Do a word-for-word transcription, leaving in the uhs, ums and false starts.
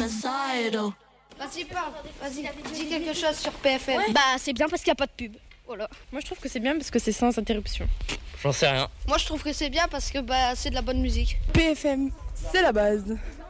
Vas-y, parle. Vas-y, dis quelque chose sur P F M. Ouais. Bah, c'est bien parce qu'il n'y a pas de pub. Voilà. Moi, je trouve que c'est bien parce que c'est sans interruption. J'en sais rien. Moi, je trouve que c'est bien parce que bah, c'est de la bonne musique. P F M, c'est la base.